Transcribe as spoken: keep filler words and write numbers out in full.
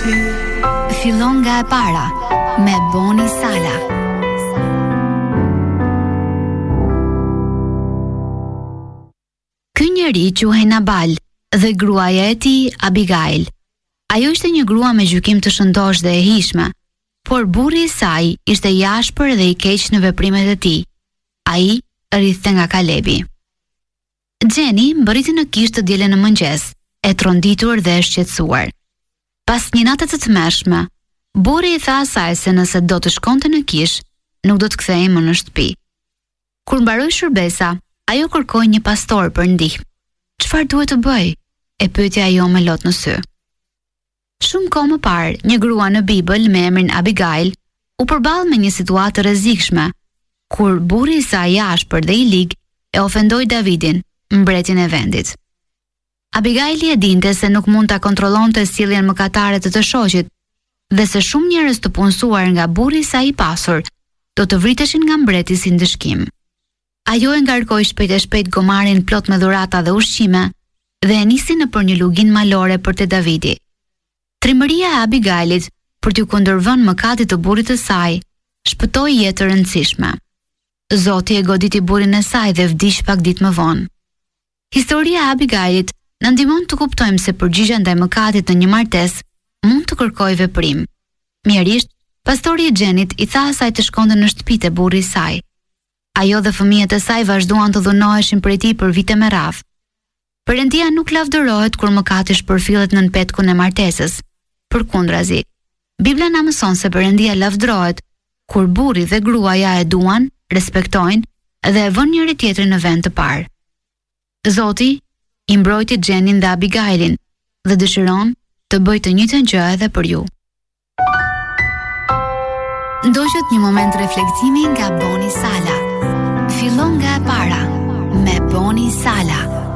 Fillon nga e para me Boni Sala. Ky njeri quhej Nabal dhe gruaja e tij Abigail. Ajo ishte një grua me gjykim të shëndosh dhe e hishme, por burri i saj ishte i ashpër dhe i keq në veprimet e tij. Ai rrithte nga Kalebi. Gjeni mbërriti në kishë të dielën në mëngjes, e tronditur dhe e shqetësuar. Pas një nate të tmeshme, burri i tha asaj se nëse do të shkonte në kishë, nuk do të kthehej më në shtëpi. Kur mbaroi shërbesa, ajo kërkoi një pastor për ndihmë. Çfarë duhet të bëj? E pyeti ajo me lot në sy. Shumë kohë më parë, një grua në Bibël me emrin Abigail u përball me një situatë rrezikshme, kur burri i saj i ashpër dhe i lig e ofendoi Davidin, mbretin e vendit. Abigaili e dinte se nuk mund ta kontrollonte sjelljen mëkatare të të shoqit dhe se shumë njerëz të punësuar nga burri i saj i pasur do të vriteshin nga mbreti si ndëshkim. Ajo e ngarkoi shpejt e shpejt gomarin plot me dhurata dhe ushqime dhe e nisi nëpër një lugin malore për te Davidi. Trimëria e Abigailit për t'u kundërvënë mëkatit të burrit të saj shpëtoi jetë të rëndësishme. Zoti e goditi burrin e saj dhe vdiq pak ditë më vonë. Historia e Abigailit na ndihmon të kuptojmë se përgjigjja ndaj mëkatit në një martesë mund të kërkojë veprim. Mjerisht, pastori i Xhenit i tha asaj të shkonte në shtëpitë e burrit të saj. Ajo dhe fëmijët e saj vazhduan të dhunoheshin prej tij për vite me radhë. Perëndia nuk lavdërohet kur mëkati shpërfillet nën petkun e martesës. Përkundrazi, Bibla na mëson se Perëndia lavdërohet kur burri dhe gruaja e duan, respektojnë dhe e vënë njëri tjetrin në vend të parë. Zoti i mbrojti Xhenin dhe Abigailin dhe dëshiron të bëjë të njëjtën gjë edhe për ju. Ndoqët një moment reflektimi nga Boni Sala. Fillon nga e para me Boni Sala.